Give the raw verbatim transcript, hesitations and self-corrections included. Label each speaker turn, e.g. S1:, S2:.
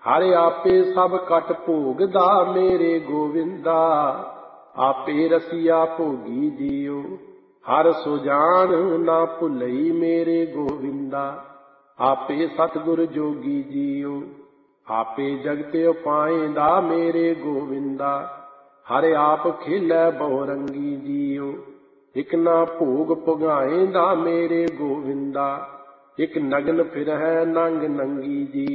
S1: हर आपे सब कट भोगदा मेरे गोविंदा। आपे रसिया भोगी जियो हर सुजान ना भुलई मेरे गोविंदा। आपे सतगुर जोगी जियो आपे जगत उपाएंदा मेरे गोविंदा। हर आप खेलै बहुरंगी जियो इक ना भोग पुगाएंदा मेरे गोविंदा। इक नगन फिर है नंग नंगी जी